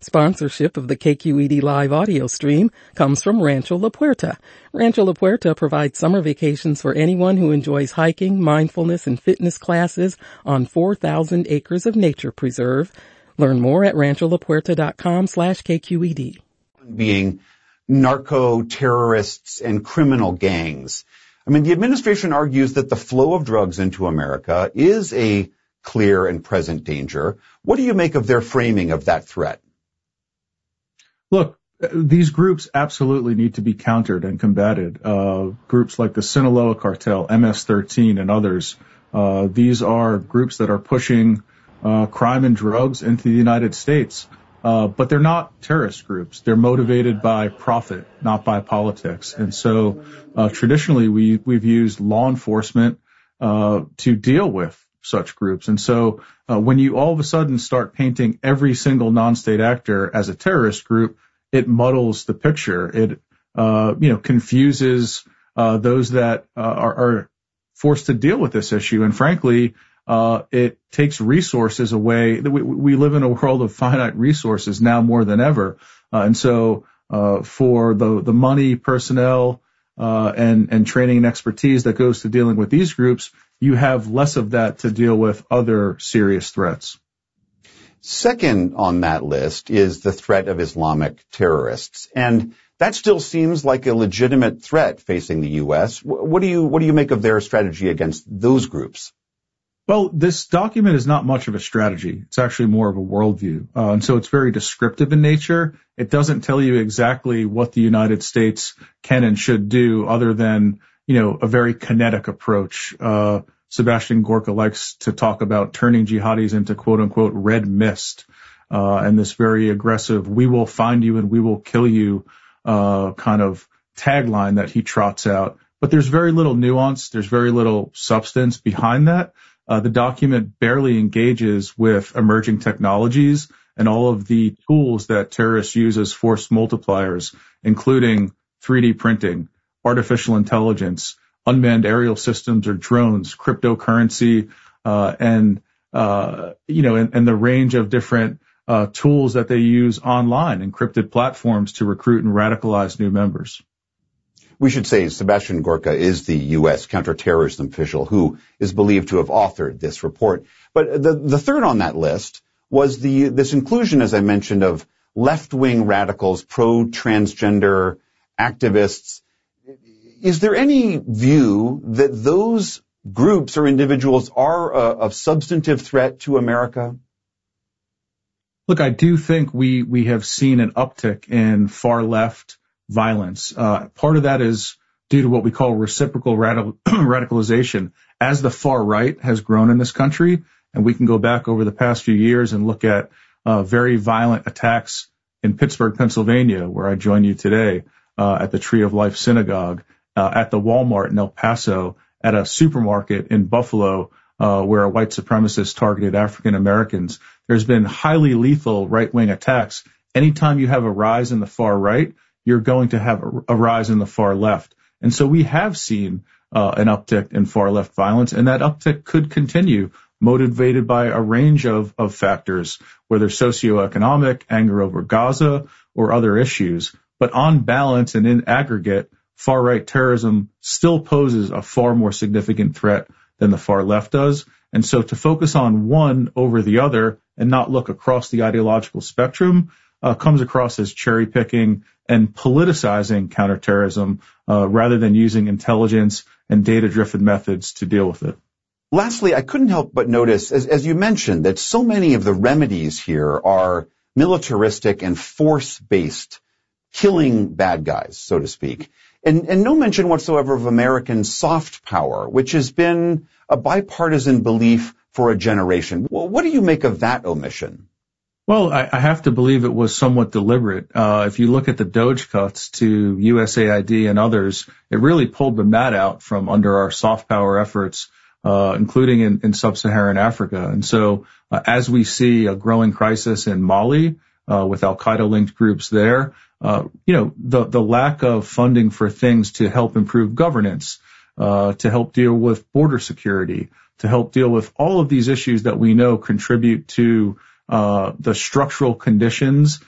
Sponsorship of the KQED live audio stream comes from Rancho La Puerta. Rancho La Puerta provides summer vacations for anyone who enjoys hiking, mindfulness, and fitness classes on 4,000 acres of nature preserve. Learn more at rancholapuerta.com/KQED. Being narco-terrorists and criminal gangs. I mean, the administration argues that the flow of drugs into America is a clear and present danger. What do you make of their framing of that threat? Look, these groups absolutely need to be countered and combated. Groups like the Sinaloa Cartel, MS-13, and others, these are groups that are pushing crime and drugs into the United States. But they're not terrorist groups. They're motivated by profit, not by politics. And so traditionally we've used law enforcement to deal with such groups. And so when you all of a sudden start painting every single non-state actor as a terrorist group, it muddles the picture. It confuses those that are forced to deal with this issue. And frankly, it takes resources away. We live in a world of finite resources now more than ever. And so for the money, personnel, and training and expertise that goes to dealing with these groups, you have less of that to deal with other serious threats. Second on that list is the threat of Islamic terrorists. And that still seems like a legitimate threat facing the U.S. What do you make of their strategy against those groups? Well, this document is not much of a strategy. It's actually more of a worldview. And so it's very descriptive in nature. It doesn't tell you exactly what the United States can and should do other than, a very kinetic approach. Sebastian Gorka likes to talk about turning jihadis into quote unquote red mist, and this very aggressive, we will find you and we will kill you, kind of tagline that he trots out. But there's very little nuance. There's very little substance behind that. The document barely engages with emerging technologies and all of the tools that terrorists use as force multipliers, including 3D printing, artificial intelligence, unmanned aerial systems or drones, cryptocurrency, and the range of different tools that they use online, encrypted platforms to recruit and radicalize new members. We should say Sebastian Gorka is the U.S. counterterrorism official who is believed to have authored this report. But the third on that list was this inclusion, as I mentioned, of left-wing radicals, pro-transgender activists. Is there any view that those groups or individuals are a substantive threat to America? Look, I do think we have seen an uptick in far-left violence. Part of that is due to what we call reciprocal radicalization. As the far right has grown in this country, and we can go back over the past few years and look at very violent attacks in Pittsburgh, Pennsylvania, where I join you today, at the Tree of Life Synagogue, at the Walmart in El Paso, at a supermarket in Buffalo, where a white supremacist targeted African Americans. There's been highly lethal right-wing attacks. Anytime you have a rise in the far right, you're going to have a rise in the far left. And so we have seen an uptick in far left violence, and that uptick could continue, motivated by a range of factors, whether socioeconomic, anger over Gaza, or other issues. But on balance and in aggregate, far-right terrorism still poses a far more significant threat than the far left does. And so to focus on one over the other and not look across the ideological spectrum comes across as cherry-picking and politicizing counterterrorism rather than using intelligence and data-driven methods to deal with it. Lastly, I couldn't help but notice, as you mentioned, that so many of the remedies here are militaristic and force-based, killing bad guys, so to speak. And no mention whatsoever of American soft power, which has been a bipartisan belief for a generation. What do you make of that omission? Well, I have to believe it was somewhat deliberate. If you look at the DOGE cuts to USAID and others, it really pulled the mat out from under our soft power efforts, including in sub-Saharan Africa. And so as we see a growing crisis in Mali, with al-Qaeda-linked groups there, the lack of funding for things to help improve governance, to help deal with border security, to help deal with all of these issues that we know contribute to the structural conditions